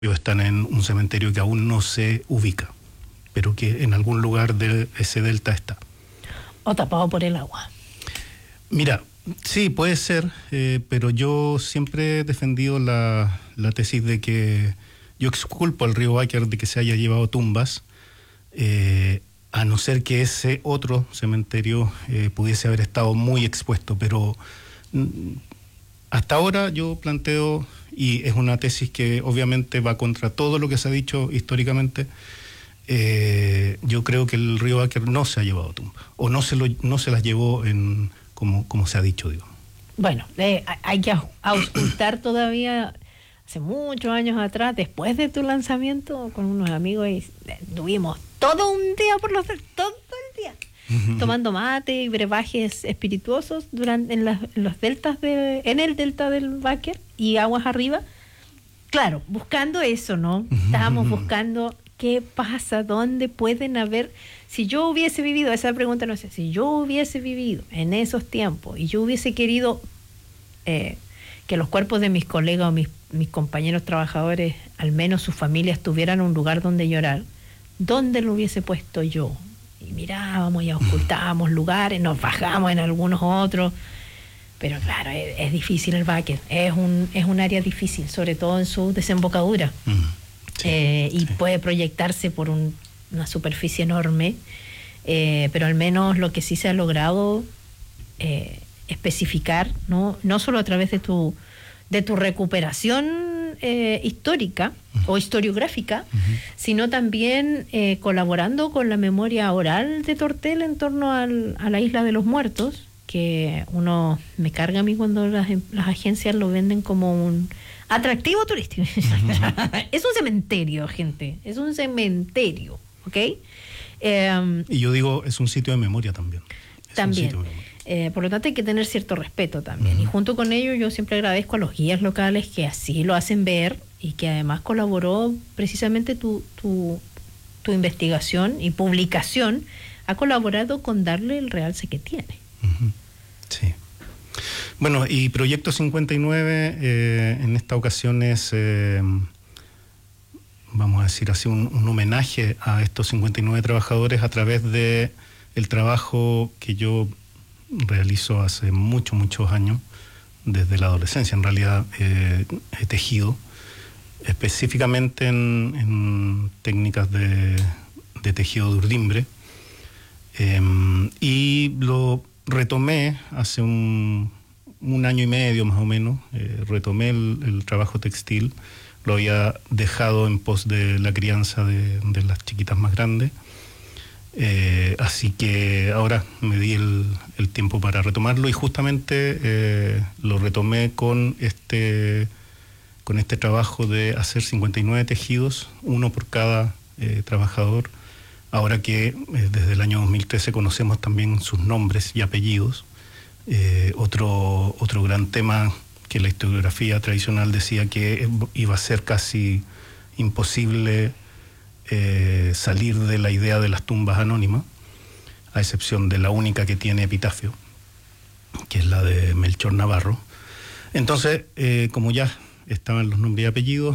están en un cementerio que aún no se ubica, pero que en algún lugar de ese delta está. O tapado por el agua. Mira, sí, puede ser, pero yo siempre he defendido la tesis de que yo exculpo al río Báquer de que se haya llevado tumbas, a no ser que ese otro cementerio pudiese haber estado muy expuesto, pero hasta ahora yo planteo, y es una tesis que obviamente va contra todo lo que se ha dicho históricamente, yo creo que el río Báquer no se ha llevado tumbas, o no se las llevó como se ha dicho, digo. Bueno, hay que auscultar todavía. Hace muchos años atrás, después de tu lanzamiento, con unos amigos, y tuvimos todo un día todo el día, tomando mate y brebajes espirituosos en los deltas en el delta del Báquer y aguas arriba. Claro, buscando eso, ¿no? Estábamos buscando qué pasa, dónde pueden haber. Si yo hubiese vivido, esa pregunta no sé, si yo hubiese vivido en esos tiempos y yo hubiese querido que los cuerpos de mis colegas o mis compañeros trabajadores, al menos sus familias, tuvieran un lugar donde llorar, ¿dónde lo hubiese puesto yo? Y mirábamos y ocultábamos lugares, nos bajamos en algunos otros, pero claro, es difícil el Báquer, es un área difícil, sobre todo en su desembocadura, Sí, y sí. puede proyectarse por una superficie enorme, pero al menos lo que sí se ha logrado especificar, no solo a través de tu recuperación histórica o historiográfica, sino también colaborando con la memoria oral de Tortel en torno a la Isla de los Muertos, que uno me carga a mí cuando las agencias lo venden como un atractivo turístico. Es un cementerio, gente, es un cementerio, ¿ok? Y yo digo, es un sitio de memoria también. También. Por lo tanto hay que tener cierto respeto también. Y junto con ello yo siempre agradezco a los guías locales que así lo hacen ver y que además colaboró precisamente tu investigación y publicación, ha colaborado con darle el realce que tiene. Sí. Bueno, y Proyecto 59 en esta ocasión es, vamos a decir así, un homenaje a estos 59 trabajadores a través de el trabajo que yo realizo hace muchos años, desde la adolescencia en realidad. He tejido específicamente en técnicas de tejido de urdimbre, y lo retomé hace un año y medio más o menos. Retomé el trabajo textil, lo había dejado en pos de la crianza de las chiquitas más grandes. Así que ahora me di el tiempo para retomarlo, y justamente lo retomé con este trabajo de hacer 59 tejidos, uno por cada trabajador, ahora que desde el año 2013 conocemos también sus nombres y apellidos. Otro gran tema que la historiografía tradicional decía que iba a ser casi imposible salir de la idea de las tumbas anónimas, a excepción de la única que tiene epitafio, que es la de Melchor Navarro. Entonces, como ya estaban los nombres y apellidos,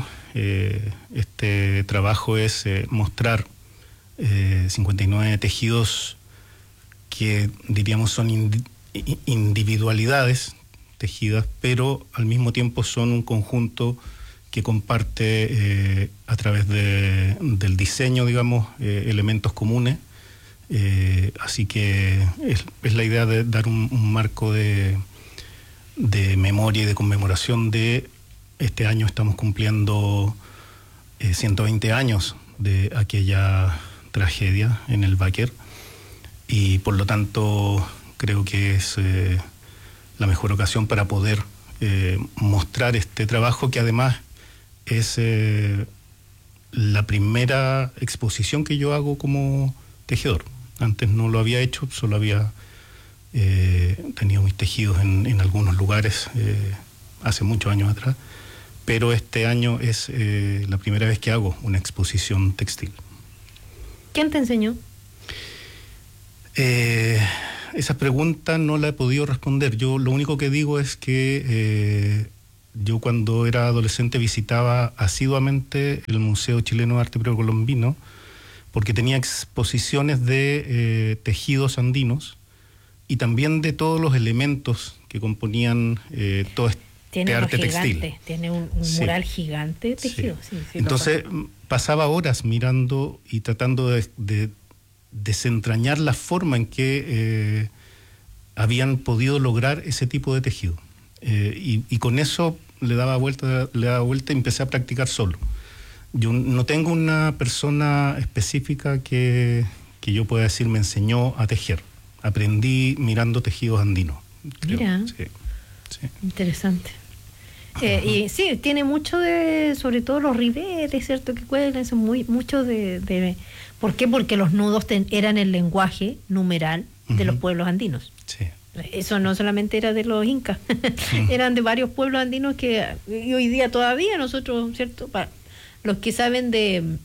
este trabajo es mostrar 59 tejidos que diríamos son individualidades tejidas, pero al mismo tiempo son un conjunto que comparte a través del diseño, digamos, elementos comunes. Así que es la idea de dar un marco de memoria y de conmemoración de este año. Estamos cumpliendo 120 años de aquella tragedia en el Báquer, y por lo tanto creo que es la mejor ocasión para poder mostrar este trabajo, que además es la primera exposición que yo hago como tejedor. Antes no lo había hecho, solo había tenido mis tejidos en algunos lugares hace muchos años atrás, pero este año es la primera vez que hago una exposición textil. ¿Quién te enseñó? Esa pregunta no la he podido responder. Yo lo único que digo es que yo cuando era adolescente visitaba asiduamente el Museo Chileno de Arte Precolombino porque tenía exposiciones de tejidos andinos y también de todos los elementos que componían todo este arte textil. Tiene un mural gigante tejido. Sí. Entonces pasaba horas mirando y tratando de desentrañar la forma en que habían podido lograr ese tipo de tejido. Y con eso le daba vuelta y empecé a practicar solo. Yo no tengo una persona específica que yo pueda decir me enseñó a tejer. Aprendí mirando tejidos andinos. Mira, sí. Interesante. Y sí, tiene mucho sobre todo los ribetes, ¿cierto? Que cuelgan, son mucho de... ¿Por qué? Porque los nudos eran el lenguaje numeral de los pueblos andinos. Sí. Eso no solamente era de los incas, eran de varios pueblos andinos y hoy día todavía nosotros, ¿cierto? Para los que saben de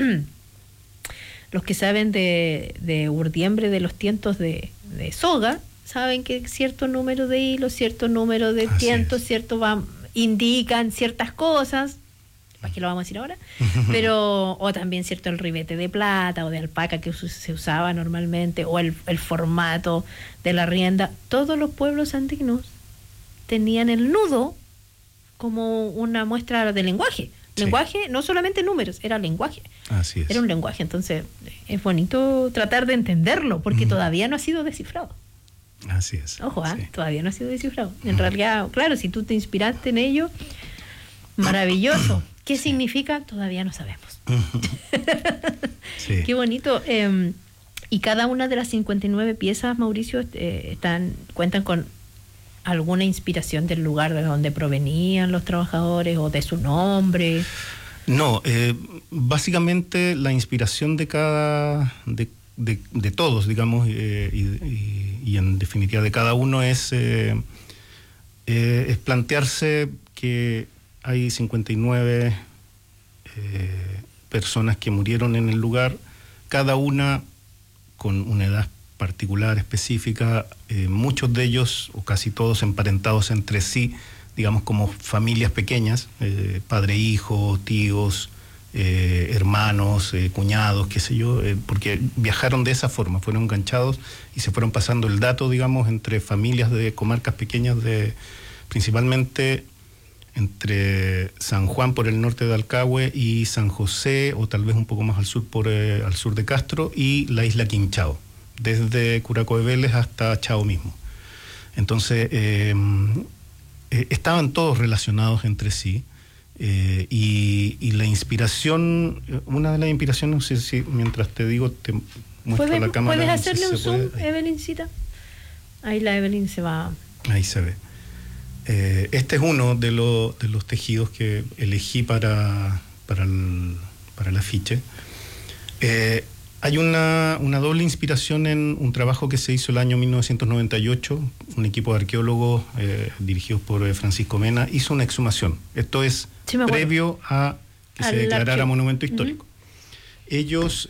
urdiembre de los tientos de soga, saben que cierto número de hilos, cierto número de tientos, indican ciertas cosas. ¿Para qué lo vamos a decir ahora? Pero, o también, ¿cierto? El ribete de plata o de alpaca que se usaba normalmente, o el formato de la rienda. Todos los pueblos andinos tenían el nudo como una muestra de lenguaje. Lenguaje, no solamente números, era lenguaje. Así es. Era un lenguaje, entonces es bonito tratar de entenderlo, porque todavía no ha sido descifrado. Así es. Ojo, todavía no ha sido descifrado. En realidad, claro, si tú te inspiraste en ello, maravilloso. ¿Qué significa? Todavía no sabemos. Qué bonito. Y cada una de las 59 piezas, Mauricio, cuentan con alguna inspiración del lugar de donde provenían los trabajadores o de su nombre. No, básicamente la inspiración de todos, digamos, y en definitiva de cada uno es plantearse que hay 59 personas que murieron en el lugar, cada una con una edad particular, específica, muchos de ellos, o casi todos, emparentados entre sí, digamos como familias pequeñas, padre, hijo, tíos, hermanos, cuñados, qué sé yo, porque viajaron de esa forma, fueron enganchados y se fueron pasando el dato, digamos, entre familias de comarcas pequeñas, principalmente entre San Juan por el norte de Alcagüe y San José, o tal vez un poco más al sur, al sur de Castro, y la isla Quinchao, desde Curacao de Vélez hasta Chao mismo. Entonces, estaban todos relacionados entre sí, y la inspiración, una de las inspiraciones, no sé si mientras te digo, te muestro la cámara. ¿Puedes hacerle un zoom, Evelyncita? Ahí la Evelyn se va. Ahí se ve. Este es uno de los tejidos que elegí para el afiche. Hay una doble inspiración en un trabajo que se hizo el año 1998. Un equipo de arqueólogos dirigidos por Francisco Mena hizo una exhumación. Esto es previo a que se declarara monumento histórico. Ellos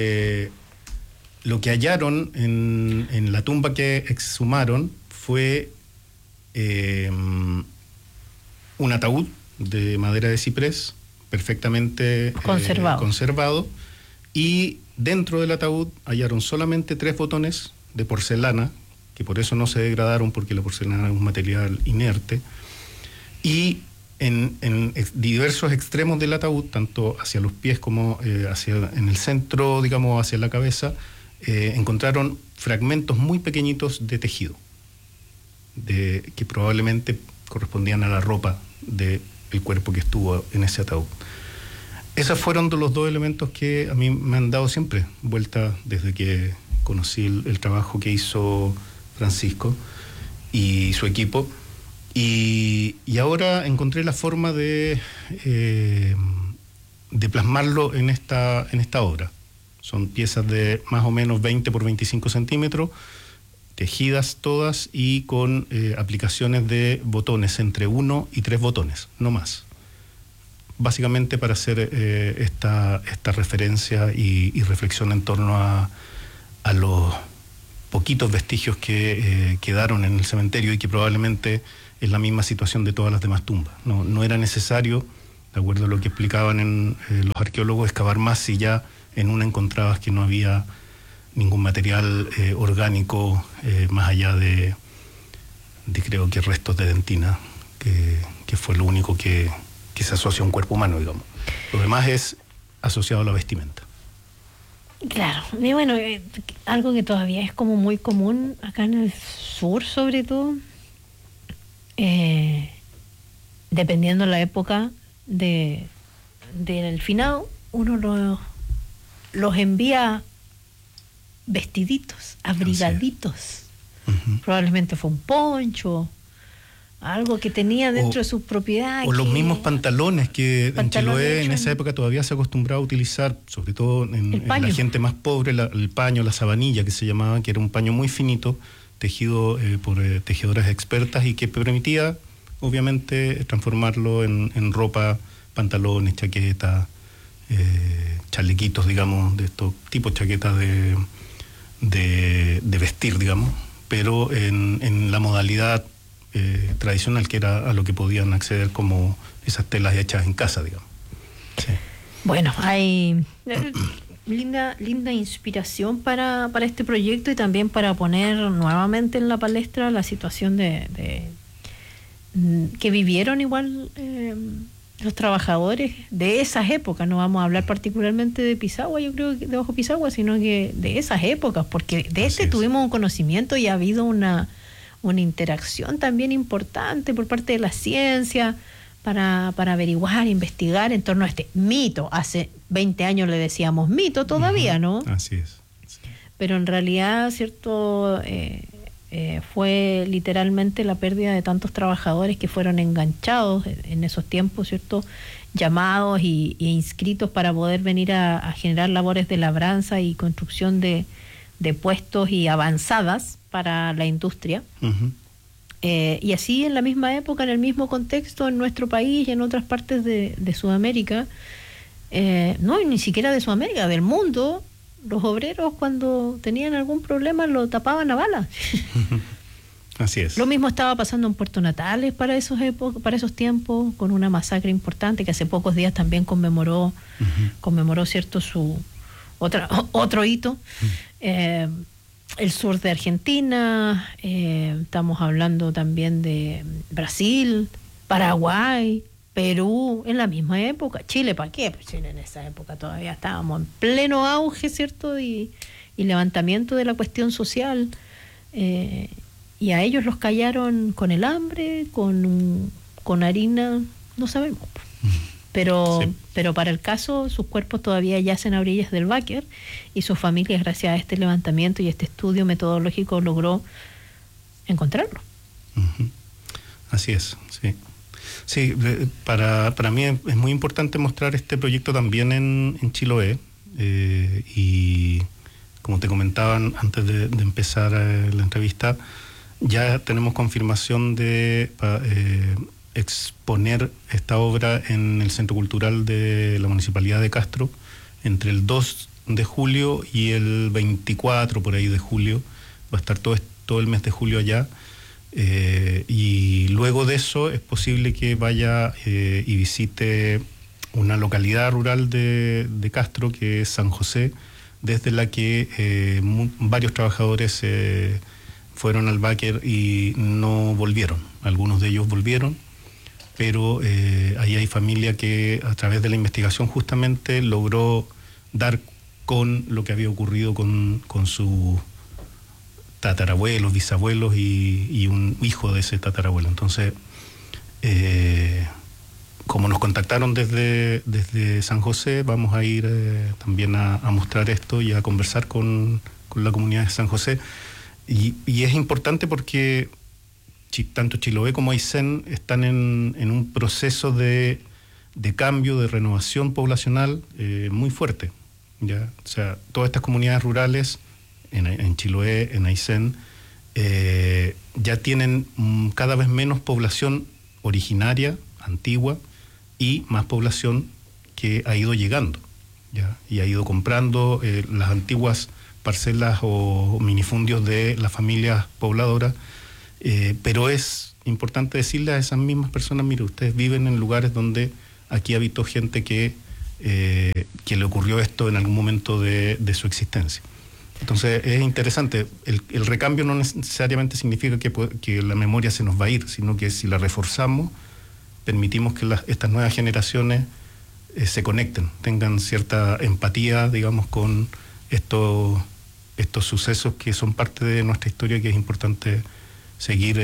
lo que hallaron en la tumba que exhumaron fue un ataúd de madera de ciprés perfectamente conservado, y dentro del ataúd hallaron solamente 3 botones de porcelana, que por eso no se degradaron, porque la porcelana es un material inerte, y en diversos extremos del ataúd, tanto hacia los pies como en el centro, digamos, hacia la cabeza, encontraron fragmentos muy pequeñitos de tejido, que probablemente correspondían a la ropa del cuerpo que estuvo en ese ataúd. Esos fueron los 2 elementos que a mí me han dado siempre vuelta desde que conocí el trabajo que hizo Francisco y su equipo, y ahora encontré la forma de plasmarlo en esta obra. Son piezas de más o menos 20 por 25 centímetros, tejidas todas y con aplicaciones de botones, entre 1 y 3 botones, no más. Básicamente para hacer esta referencia y reflexión en torno a los poquitos vestigios que quedaron en el cementerio y que probablemente es la misma situación de todas las demás tumbas. No era necesario, de acuerdo a lo que explicaban los arqueólogos, excavar más si ya en una encontrabas que no había ningún material orgánico más allá de creo que restos de dentina, que fue lo único que se asocia a un cuerpo humano, digamos. Lo demás es asociado a la vestimenta. Claro, y bueno, algo que todavía es como muy común acá en el sur, sobre todo, dependiendo la época del finado, uno los envía vestiditos, abrigaditos. Uh-huh. Probablemente fue un poncho, algo que tenía dentro de sus propiedades. O los mismos pantalones que en Chiloé en esa época todavía se acostumbraba a utilizar, sobre todo en la gente más pobre, el paño, la sabanilla que se llamaba, que era un paño muy finito, tejido por tejedoras expertas y que permitía, obviamente, transformarlo en ropa, pantalones, chaquetas, chalequitos, digamos, de estos tipos chaquetas de vestir, digamos, pero en la modalidad tradicional, que era a lo que podían acceder como esas telas hechas en casa, digamos. Sí. Bueno, hay linda inspiración para este proyecto y también para poner nuevamente en la palestra la situación de que vivieron igual los trabajadores de esas épocas. No vamos a hablar particularmente de Pisagua, yo creo que de Bajo Pisagua, sino que de esas épocas, porque de tuvimos un conocimiento y ha habido una interacción también importante por parte de la ciencia para averiguar, investigar en torno a este mito. Hace 20 años le decíamos mito todavía, ¿no? Así es. Sí. Pero en realidad, ¿cierto? Fue literalmente la pérdida de tantos trabajadores que fueron enganchados en esos tiempos, ¿cierto? Llamados e inscritos para poder venir a generar labores de labranza y construcción de puestos y avanzadas para la industria. Uh-huh. Y así en la misma época, en el mismo contexto, en nuestro país y en otras partes de Sudamérica, no, ni siquiera de Sudamérica, del mundo, los obreros cuando tenían algún problema lo tapaban a balas. Así es. Lo mismo estaba pasando en Puerto Natales para esos tiempos, con una masacre importante que hace pocos días también conmemoró, ¿cierto?, su otro hito. Uh-huh. El sur de Argentina, estamos hablando también de Brasil, Paraguay, Perú, en la misma época. Chile, ¿para qué? Pues Chile en esa época todavía estábamos en pleno auge, ¿cierto? Y levantamiento de la cuestión social. Y a ellos los callaron con el hambre, con harina, no sabemos. Pero para el caso, sus cuerpos todavía yacen a orillas del Báquer y sus familias, gracias a este levantamiento y este estudio metodológico, logró encontrarlo. Uh-huh. Así es, sí. Sí, para mí es muy importante mostrar este proyecto también en Chiloé, y como te comentaban antes de empezar la entrevista, ya tenemos confirmación de exponer esta obra en el Centro Cultural de la Municipalidad de Castro entre el 2 de julio y el 24 por ahí de julio. Va a estar todo el mes de julio allá, y luego de eso es posible que vaya y visite una localidad rural de Castro, que es San José, desde la que varios trabajadores fueron al Báquer y no volvieron. Algunos de ellos volvieron, pero ahí hay familia que a través de la investigación justamente logró dar con lo que había ocurrido con sus tatarabuelos, bisabuelos y un hijo de ese tatarabuelo. Entonces, como nos contactaron desde San José, vamos a ir también a mostrar esto y a conversar con la comunidad de San José. Y es importante porque tanto Chiloé como Aysén están en un proceso de cambio, de renovación poblacional muy fuerte, ¿ya? O sea, todas estas comunidades rurales en Chiloé, en Aysén, ya tienen cada vez menos población originaria, antigua, y más población que ha ido llegando, ¿ya? Y ha ido comprando las antiguas parcelas o minifundios de las familias pobladoras, pero es importante decirle a esas mismas personas, mire, ustedes viven en lugares donde aquí habitó gente que le ocurrió esto en algún momento de su existencia. Entonces es interesante, el recambio no necesariamente significa que la memoria se nos va a ir, sino que si la reforzamos, permitimos que estas nuevas generaciones se conecten, tengan cierta empatía, digamos, con estos sucesos que son parte de nuestra historia, que es importante seguir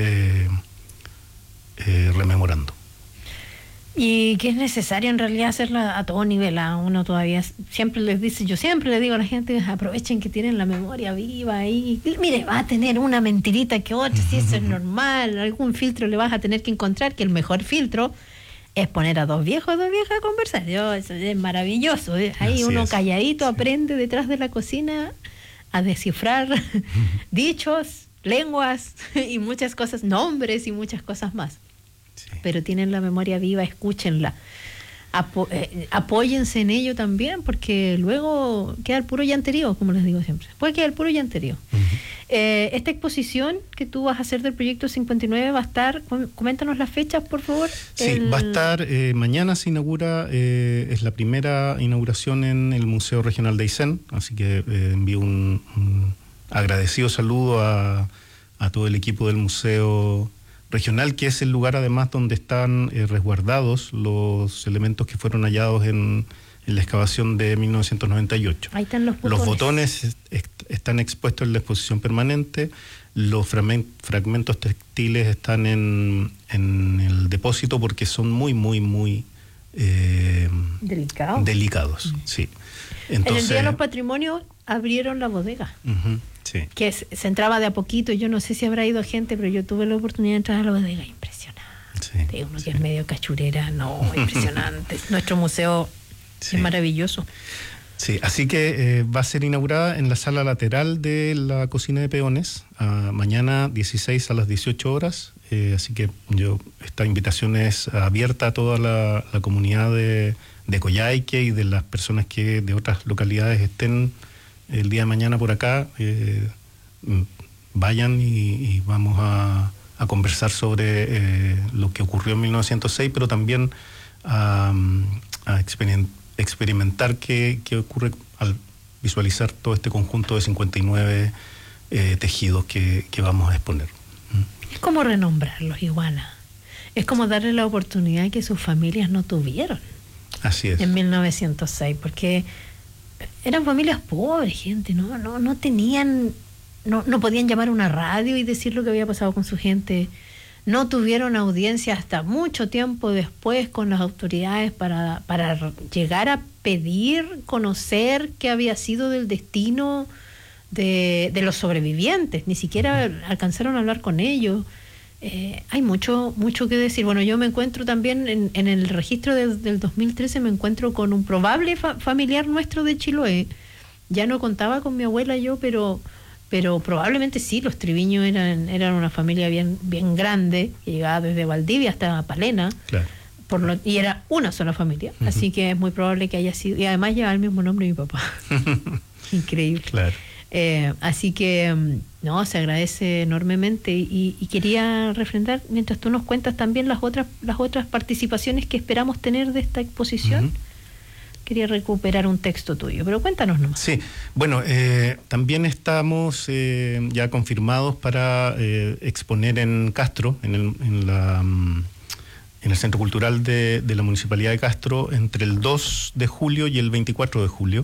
rememorando. Y que es necesario en realidad hacerla a todo nivel. A uno todavía siempre yo siempre les digo a la gente, aprovechen que tienen la memoria viva ahí. Y mire, va a tener una mentirita que otra, si eso es normal, algún filtro le vas a tener que encontrar, que el mejor filtro es poner a dos viejos o dos viejas a conversar. Eso es maravilloso. Ahí así uno calladito aprende detrás de la cocina a descifrar dichos, lenguas y muchas cosas, nombres y muchas cosas más. Sí. Pero tienen la memoria viva, escúchenla. Apóyense en ello también, porque luego queda el puro llanterío, como les digo siempre. Puede quedar el puro llanterío. Esta exposición que tú vas a hacer del Proyecto 59 va a estar, coméntanos las fechas, por favor. Sí, va a estar, mañana se inaugura, es la primera inauguración en el Museo Regional de Aysén, así que envío un agradecido saludo a todo el equipo del Museo Regional, que es el lugar además donde están resguardados los elementos que fueron hallados en la excavación de 1998. Ahí están los botones. Los botones están expuestos en la exposición permanente, los fragmentos textiles están en el depósito porque son muy delicados. Sí. Entonces, en el Día de los Patrimonios abrieron la bodega. Sí. Que se entraba de a poquito. Yo no sé si habrá ido gente, pero yo tuve la oportunidad de entrar a la bodega. Impresionante. Sí, uno que es medio cachurera, no, impresionante. Nuestro museo es maravilloso. Sí, así que va a ser inaugurada en la sala lateral de la cocina de peones, mañana 16 a las 18 horas. Así que esta invitación es abierta a toda la comunidad de Coyhaique y de las personas que de otras localidades estén el día de mañana por acá, vayan y vamos a conversar sobre lo que ocurrió en 1906, pero también a experimentar qué ocurre al visualizar todo este conjunto de 59 tejidos que vamos a exponer. Es como renombrarlos, Iguana. Es como darle la oportunidad que sus familias no tuvieron. Así es. En 1906, porque eran familias pobres, gente, no tenían, no podían llamar a una radio y decir lo que había pasado con su gente. No tuvieron audiencia hasta mucho tiempo después con las autoridades para llegar a pedir, conocer qué había sido del destino de los sobrevivientes. Ni siquiera alcanzaron a hablar con ellos. Hay mucho que decir. Bueno, yo me encuentro también en el registro del 2013, me encuentro con un probable familiar nuestro de Chiloé. Ya no contaba con mi abuela yo, pero probablemente sí, los Triviño eran una familia bien grande, que llegaba desde Valdivia hasta Palena. Claro. Y era una sola familia, así que es muy probable que haya sido, y además lleva el mismo nombre de mi papá. Increíble. Claro. Así que se agradece enormemente y quería refrendar, mientras tú nos cuentas también las otras participaciones que esperamos tener de esta exposición. Quería recuperar un texto tuyo, pero cuéntanos nomás. Sí, bueno, también estamos ya confirmados para exponer en Castro, en el Centro Cultural de la Municipalidad de Castro, entre el 2 de julio y el 24 de julio.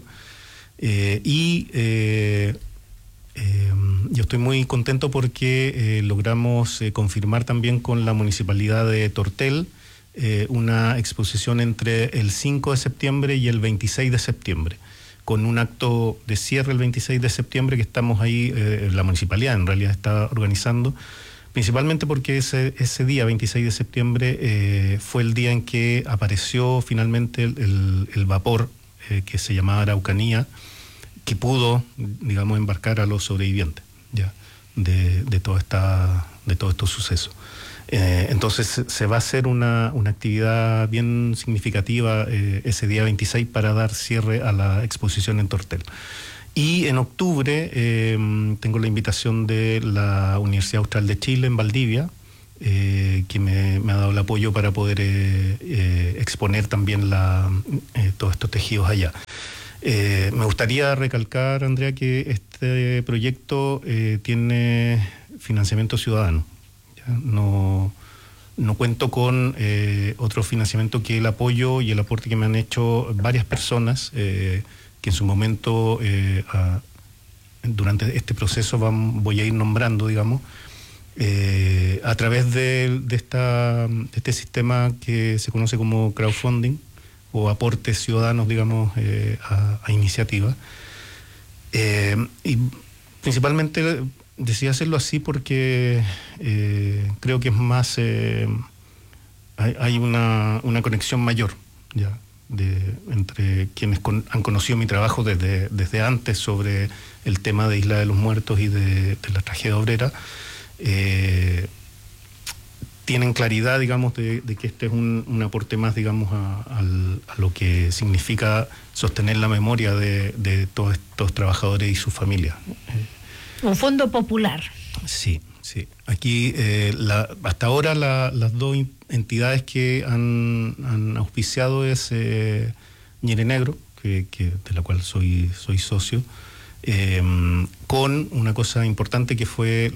Yo estoy muy contento porque logramos confirmar también con la Municipalidad de Tortel una exposición entre el 5 de septiembre y el 26 de septiembre, con un acto de cierre el 26 de septiembre que estamos ahí, la Municipalidad en realidad está organizando, principalmente porque ese día, 26 de septiembre, fue el día en que apareció finalmente el vapor que se llamaba Araucanía, que pudo, digamos, embarcar a los sobrevivientes ya de todos estos sucesos. Entonces se va a hacer una actividad bien significativa ese día 26 para dar cierre a la exposición en Tortel. Y en octubre tengo la invitación de la Universidad Austral de Chile en Valdivia, que me ha dado el apoyo para poder exponer también todos estos tejidos allá. Me gustaría recalcar, Andrea, que este proyecto tiene financiamiento ciudadano. ¿Ya? No cuento con otro financiamiento que el apoyo y el aporte que me han hecho varias personas que en su momento, durante este proceso, voy a ir nombrando, digamos, a través de este sistema que se conoce como crowdfunding o aportes ciudadanos, digamos, a iniciativas. Y principalmente decidí hacerlo así porque creo que es más, hay una conexión mayor ya entre quienes han conocido mi trabajo desde antes sobre el tema de Isla de los Muertos y de la tragedia obrera. Tienen claridad, digamos, de que este es un aporte más, digamos, a lo que significa sostener la memoria de todos estos trabajadores y sus familias. Un fondo popular. Sí. Aquí, hasta ahora, las dos entidades que han auspiciado es Ñire Negro, de la cual soy socio, con una cosa importante que fue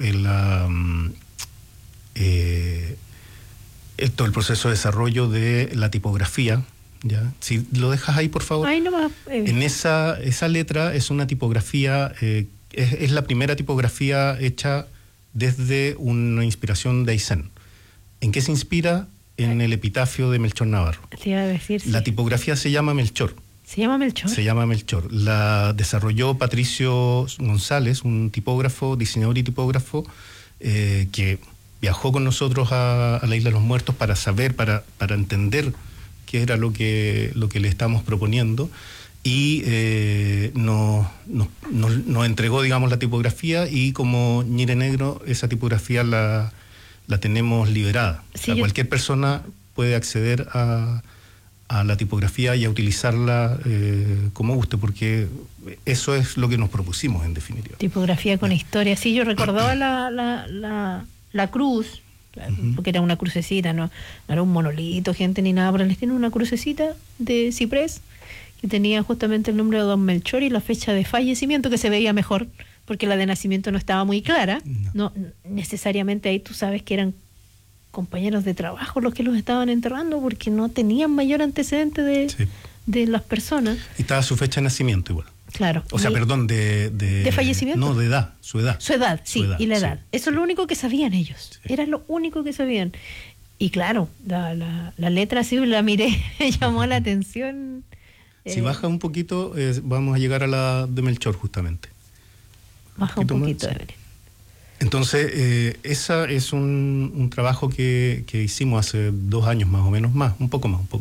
todo el proceso de desarrollo de la tipografía. ¿Ya? Si lo dejas ahí, por favor. Ahí nomás, En esa letra es una tipografía, es la primera tipografía hecha desde una inspiración de Aysén. ¿En qué se inspira? En el epitafio de Melchor Navarro. Te iba a decir, La tipografía se llama Melchor. ¿Se llama Melchor? Se llama Melchor. La desarrolló Patricio González, un tipógrafo, diseñador y tipógrafo, que viajó con nosotros a la Isla de los Muertos para saber, para entender qué era lo que le estábamos proponiendo, y nos entregó, digamos, la tipografía, y como Ñire Negro, esa tipografía la tenemos liberada. Sí, cualquier persona puede acceder a la tipografía y a utilizarla como guste, porque eso es lo que nos propusimos, en definitiva. Tipografía con historia. Sí, yo recordaba la cruz, porque era una crucecita, no era un monolito, gente, ni nada, pero les tiene una crucecita de ciprés que tenía justamente el nombre de don Melchor y la fecha de fallecimiento, que se veía mejor, porque la de nacimiento no estaba muy clara. No necesariamente ahí tú sabes que eran compañeros de trabajo los que los estaban enterrando, porque no tenían mayor antecedente de las personas. Y estaba su fecha de nacimiento igual. Claro. O sea, perdón, ¿de fallecimiento? No, de edad, su edad. Su edad, sí, y la edad. Sí. Eso es lo único que sabían ellos. Sí. Era lo único que sabían. Y claro, la letra sí la miré, me llamó la atención. Si baja un poquito, vamos a llegar a la de Melchor, justamente. Baja un poquito, más, Evelyn. Entonces, esa es un trabajo que hicimos hace 2 años más o menos, un poco más.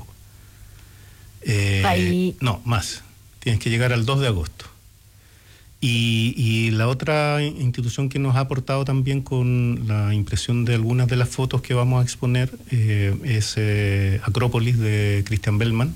Ahí. No, más. Tienes que llegar al 2 de agosto. Y la otra institución que nos ha aportado también con la impresión de algunas de las fotos que vamos a exponer es Acrópolis, de Christian Bellman,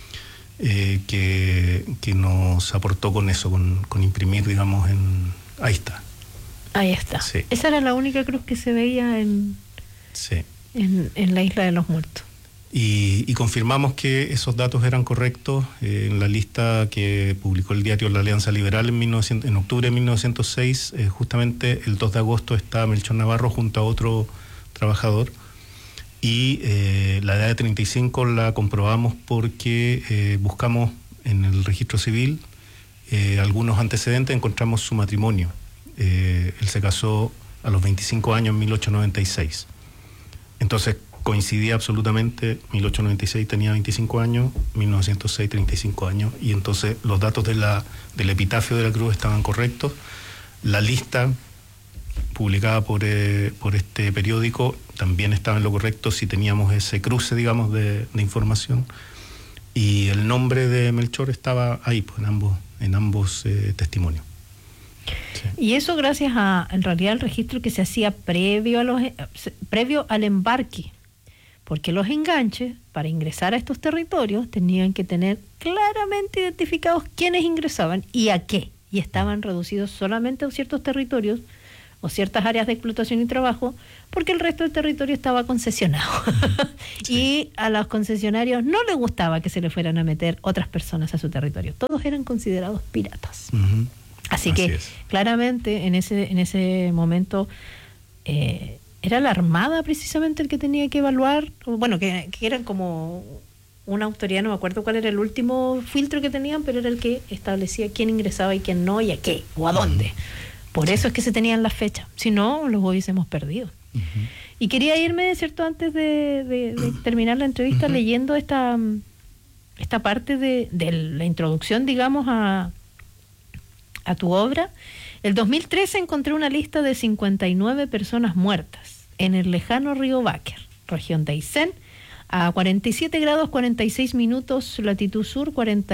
que nos aportó con eso, con imprimir, digamos, ahí está. Ahí está. Sí. Esa era la única cruz que se veía en la Isla de los Muertos. Y confirmamos que esos datos eran correctos en la lista que publicó el diario La Alianza Liberal en octubre de 1906. Justamente el 2 de agosto está Melchor Navarro junto a otro trabajador, y la edad de 35 la comprobamos porque buscamos en el registro civil algunos antecedentes, encontramos su matrimonio. Él se casó a los 25 años en 1896. Entonces coincidía absolutamente, 1896 tenía 25 años, 1906 35 años, y entonces los datos del epitafio de la cruz estaban correctos. La lista publicada por este periódico también estaba en lo correcto, si teníamos ese cruce, digamos, de información, y el nombre de Melchor estaba ahí, pues, en ambos testimonios. Sí. Y eso gracias en realidad al registro que se hacía previo al embarque, porque los enganches para ingresar a estos territorios tenían que tener claramente identificados quiénes ingresaban y a qué, y estaban reducidos solamente a ciertos territorios o ciertas áreas de explotación y trabajo, porque el resto del territorio estaba concesionado. Y a los concesionarios no les gustaba que se le fueran a meter otras personas a su territorio. Todos eran considerados piratas. Así que es. Claramente en ese momento era la Armada precisamente el que tenía que evaluar, bueno, que eran como una autoridad, no me acuerdo cuál era el último filtro que tenían, pero era el que establecía quién ingresaba y quién no, y a qué, o a dónde. Por eso es que se tenían las fechas, si no, los hubiésemos perdido. Y quería irme, ¿cierto?, antes de terminar la entrevista, leyendo esta parte de la introducción, digamos, a tu obra. El 2013 encontré una lista de 59 personas muertas en el lejano río Báquer, región de Aysén, a 47 grados 46 minutos latitud sur,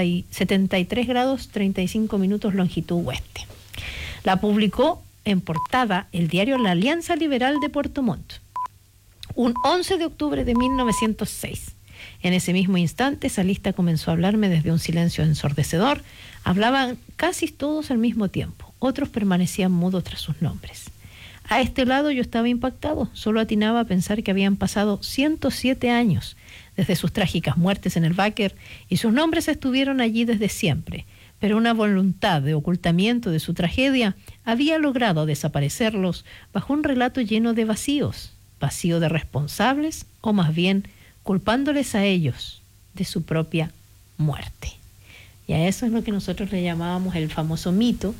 73 grados 35 minutos longitud oeste. La publicó en portada el diario La Alianza Liberal de Puerto Montt, un 11 de octubre de 1906. En ese mismo instante, esa lista comenzó a hablarme desde un silencio ensordecedor. Hablaban casi todos al mismo tiempo, otros permanecían mudos tras sus nombres. A este lado yo estaba impactado, solo atinaba a pensar que habían pasado 107 años desde sus trágicas muertes en el Báquer y sus nombres estuvieron allí desde siempre, pero una voluntad de ocultamiento de su tragedia había logrado desaparecerlos bajo un relato lleno de vacíos, vacío de responsables o más bien culpándoles a ellos de su propia muerte. Y a eso es lo que nosotros le llamábamos el famoso mito,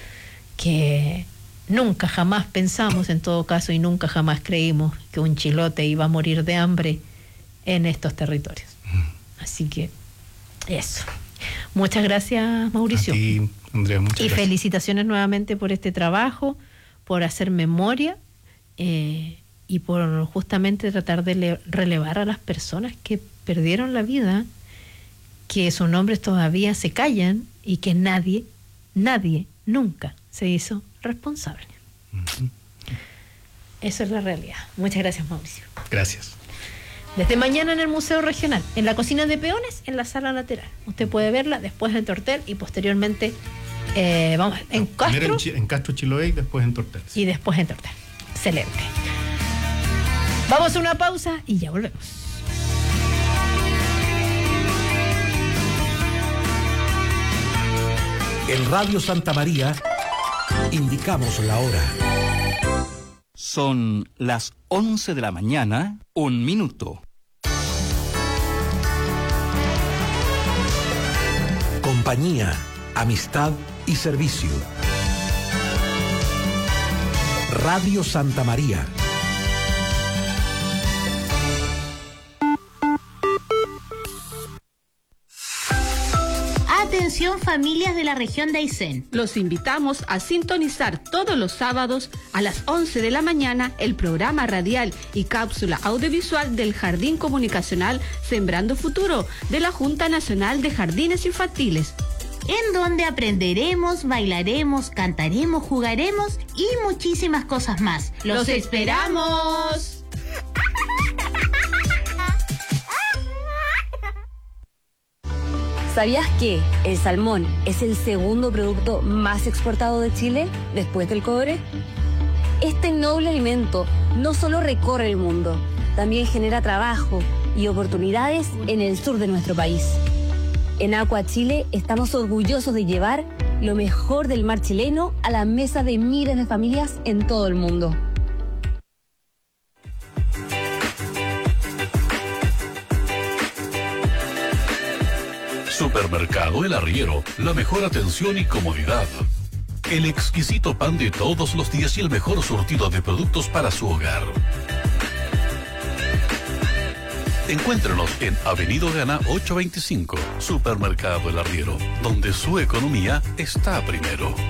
que nunca jamás pensamos, en todo caso, y nunca jamás creímos que un chilote iba a morir de hambre en estos territorios. Así que eso. Muchas gracias, Mauricio. A ti, Andrea, muchas gracias. Y felicitaciones nuevamente por este trabajo, por hacer memoria y por justamente tratar de relevar a las personas que perdieron la vida, que sus nombres todavía se callan y que nadie nunca se hizo responsable. Eso es la realidad. Muchas gracias, Mauricio. Gracias. Desde mañana en el Museo Regional, en la cocina de peones, en la sala lateral. Usted puede verla después en Tortel y posteriormente en Castro. En Castro Chiloé y después en Tortel. Y después en Tortel. Excelente. Vamos a una pausa y ya volvemos. En Radio Santa María indicamos la hora. Son las 11 de la mañana, 1 minuto. Compañía, amistad y servicio. Radio Santa María. Atención, familias de la región de Aysén. Los invitamos a sintonizar todos los sábados a las 11 de la mañana el programa radial y cápsula audiovisual del Jardín Comunicacional Sembrando Futuro de la Junta Nacional de Jardines Infantiles, en donde aprenderemos, bailaremos, cantaremos, jugaremos y muchísimas cosas más. ¡Los esperamos! ¿Sabías que el salmón es el segundo producto más exportado de Chile después del cobre? Este noble alimento no solo recorre el mundo, también genera trabajo y oportunidades en el sur de nuestro país. En Aqua Chile estamos orgullosos de llevar lo mejor del mar chileno a la mesa de miles de familias en todo el mundo. Supermercado El Arriero, la mejor atención y comodidad. El exquisito pan de todos los días y el mejor surtido de productos para su hogar. Encuéntrenos en Avenida Gana 825, Supermercado El Arriero, donde su economía está primero.